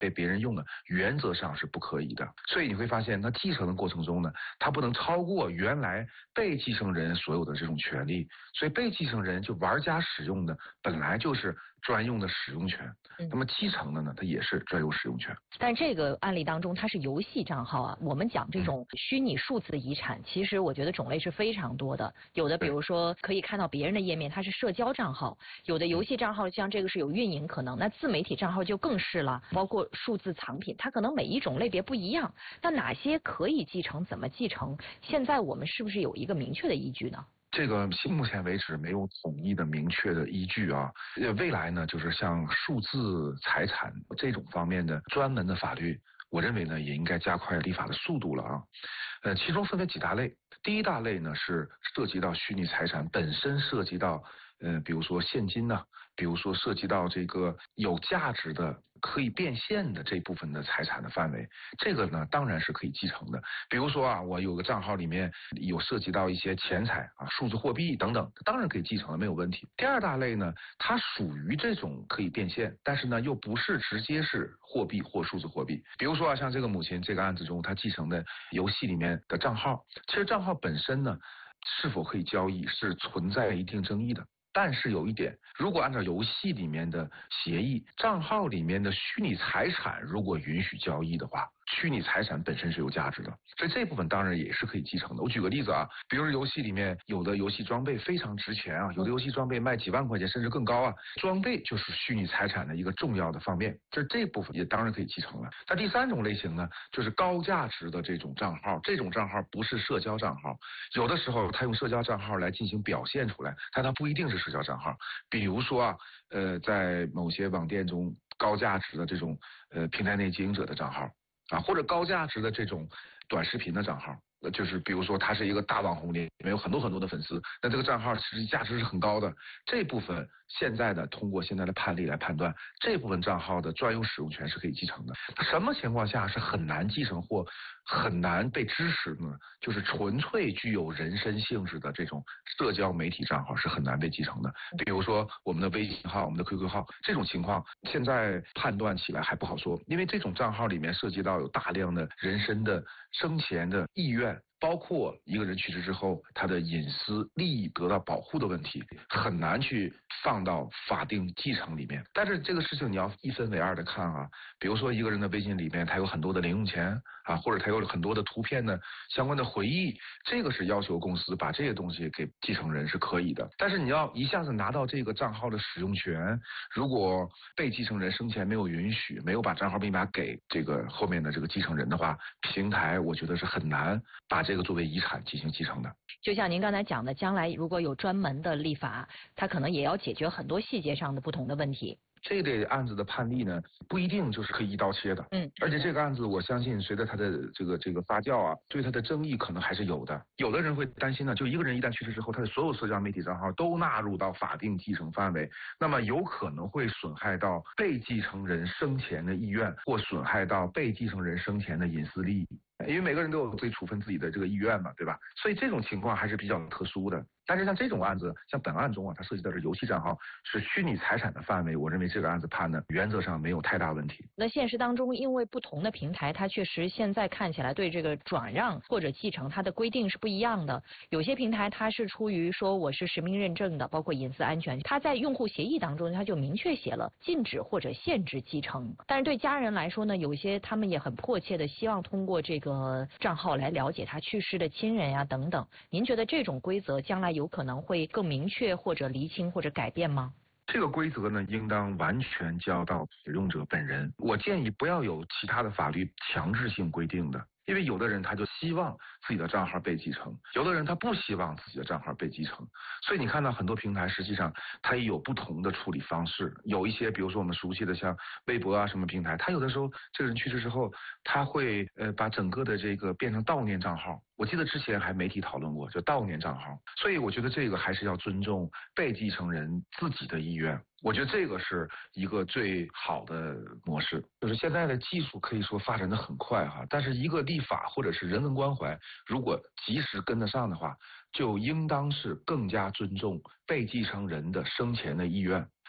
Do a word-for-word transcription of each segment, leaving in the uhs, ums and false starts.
被别人用呢，原则上是不可以的。所以你会发现，那继承的过程中呢，它不能超过原来被继承人所有的这种权利。所以被继承人就玩家使用的本来就是专用的使用权， 嗯、 那么继承的呢，它也是专有使用权。 但这个案例当中，它是游戏账号啊。我们讲这种虚拟数字遗产，嗯、其实我觉得种类是非常多的。有的比如说可以看到别人的页面，它是社交账号；有的游戏账号像这个是有运营可能，那自媒体账号就更是了。包括数字藏品，它可能每一种类别不一样。那哪些可以继承，怎么继承？现在我们是不是有一个明确的依据呢？ 这个目前为止没有统一的明确的依据啊。未来呢，就是像数字财产这种方面的专门的法律，我认为呢也应该加快立法的速度了啊。呃，其中分为几大类。第一大类呢是涉及到虚拟财产本身涉及到呃，比如说现金呐、啊，比如说涉及到这个有价值的可以变现的这部分的财产的范围，这个呢当然是可以继承的。比如说啊，我有个账号里面有涉及到一些钱财啊、数字货币等等，当然可以继承了，没有问题。第二大类呢，它属于这种可以变现，但是呢又不是直接是货币或数字货币。比如说啊，像这个母亲这个案子中，她继承的游戏里面的账号，其实账号本身呢是否可以交易是存在一定争议的。但是有一点，如果按照游戏里面的协议，账号里面的虚拟财产如果允许交易的话，虚拟财产本身是有价值的，所以这部分当然也是可以继承的。我举个例子啊，比如说游戏里面有的游戏装备非常值钱啊，有的游戏装备卖几万块钱甚至更高啊，装备就是虚拟财产的一个重要的方面，这这部分也当然可以继承了。那第三种类型呢，就是高价值的这种账号，这种账号不是社交账号，有的时候他用社交账号来进行表现出来，但它不一定是社交账号。比如说啊，呃，在某些网店中高价值的这种呃平台内经营者的账号啊，或者高价值的这种短视频的账号，就是比如说他是一个大网红，里面有很多很多的粉丝，那这个账号实际价值是很高的。这部分现在的通过现在的判例来判断，这部分账号的专有使用权是可以继承的。什么情况下是很难继承或很难被支持呢？就是纯粹具有人身性质的这种社交媒体账号是很难被继承的。比如说我们的微信号、我们的 Q Q 号，这种情况现在判断起来还不好说，因为这种账号里面涉及到有大量的人身的生前的意愿，包括一个人去世之后他的隐私利益得到保护的问题，很难去放到法定继承里面。但是这个事情你要一分为二的看啊，比如说一个人的微信里面他有很多的零用钱啊，或者他有很多的图片的相关的回忆，这个是要求公司把这些东西给继承人是可以的。但是你要一下子拿到这个账号的使用权，如果被继承人生前没有允许，没有把账号密码给这个后面的这个继承人的话，平台我觉得是很难把这个作为遗产进行继承的。 就像您刚才讲的，将来如果有专门的立法，它可能也要解决很多细节上的不同的问题。 这类案子的判例呢，不一定就是可以一刀切的。 嗯， 而且这个案子，我相信随着它的这个这个发酵啊，对它的争议可能还是有的。有的人会担心呢，就一个人一旦去世之后，他的所有社交媒体账号都纳入到法定继承范围，那么有可能会损害到被继承人生前的意愿，或损害到被继承人生前的隐私利益。因为每个人都有可以处分自己的这个意愿嘛，对吧？所以这种情况还是比较特殊的。但是像这种案子，像本案中啊，它涉及到是游戏账号，是虚拟财产的范围，我认为这个案子判呢，原则上没有太大问题。 那现实当中，因为不同的平台，它确实现在看起来对这个转让或者继承，它的规定是不一样的。有些平台它是出于说我是实名认证的，包括隐私安全，它在用户协议当中，它就明确写了禁止或者限制继承。但是对家人来说呢，有些他们也很迫切的希望通过这个账号来了解他去世的亲人呀、啊、等等。您觉得这种规则将来有可能会更明确或者厘清或者改变吗？ 这个规则呢，应当完全交到使用者本人。我建议不要有其他的法律强制性规定的。因为有的人他就希望自己的账号被继承，有的人他不希望自己的账号被继承，所以你看到很多平台实际上它也有不同的处理方式。有一些比如说我们熟悉的像微博啊什么平台，它有的时候这个人去世之后，他会呃把整个的这个变成悼念账号。我记得之前还媒体讨论过，就悼念账号。所以我觉得这个还是要尊重被继承人自己的意愿。我觉得这个是一个最好的模式。就是现在的技术可以说发展的很快哈，但是一个立法或者是人文关怀，如果及时跟得上的话，就应当是更加尊重被继承人的生前的意愿。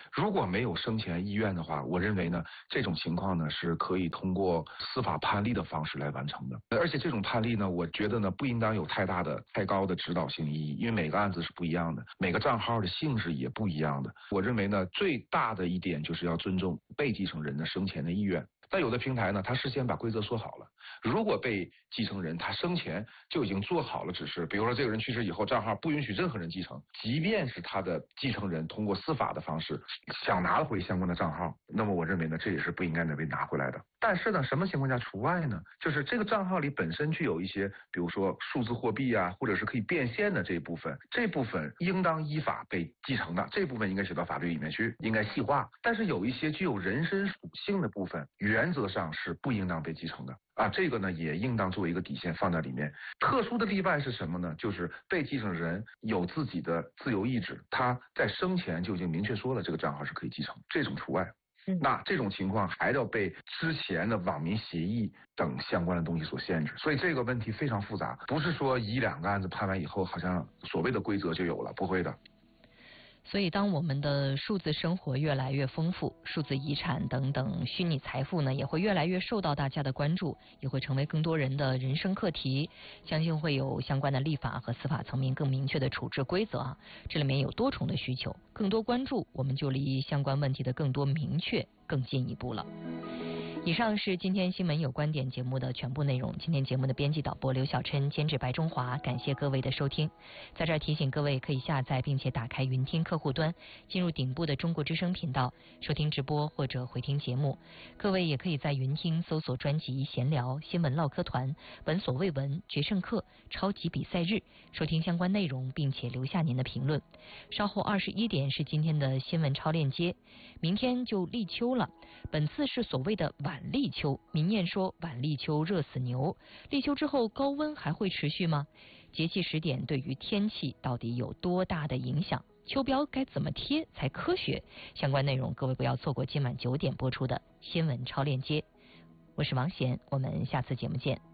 如果没有生前意愿的话，我认为呢，这种情况呢是可以通过司法判例的方式来完成的。而且这种判例呢，我觉得呢不应当有太大的、太高的指导性意义，因为每个案子是不一样的，每个账号的性质也不一样的。我认为呢，最大的一点就是要尊重被继承人的生前的意愿。但有的平台呢，他事先把规则说好了，如果被继承人他生前就已经做好了指示，比如说这个人去世以后，账号不允许任何人继承，即便是他的继承人通过司法的方式想拿回相关的账号，那么我认为呢，这也是不应该被拿回来的。但是呢，什么情况下除外呢？就是这个账号里本身具有一些，比如说数字货币啊，或者是可以变现的这一部分，这部分应当依法被继承的，这部分应该写到法律里面去，应该细化。但是有一些具有人身属性的部分，原则上是不应当被继承的啊，这个呢也应当作为一个底线放在里面。特殊的例外是什么呢？就是被继承人有自己的自由意志，他在生前就已经明确说了这个账号是可以继承，这种除外。那这种情况还要被之前的网民协议等相关的东西所限制，所以这个问题非常复杂，不是说一两个案子判完以后好像所谓的规则就有了，不会的。 所以当我们的数字生活越来越丰富，数字遗产等等虚拟财富呢也会越来越受到大家的关注，也会成为更多人的人生课题，相信会有相关的立法和司法层面更明确的处置规则啊。这里面有多重的需求，更多关注，我们就离相关问题的更多明确更进一步了。以上是今天新闻有观点节目的全部内容。今天节目的编辑导播刘小琛，监制白中华，感谢各位的收听。在这儿提醒各位可以下载并且打开云听客户端，进入顶部的中国之声频道收听直播或者回听节目。各位也可以在云听搜索专辑闲聊、新闻唠嗑团、闻所未闻、决胜客、超级比赛日，收听相关内容并且留下您的评论。稍后二十一点是今天的新闻超链接。明天就立秋了，本次是所谓的晚立秋，民谚说晚立秋热死牛，立秋之后高温还会持续吗？节气时点对于天气到底有多大的影响？秋标该怎么贴才科学？相关内容各位不要错过今晚九点播出的新闻超链接。我是王贤，我们下次节目见。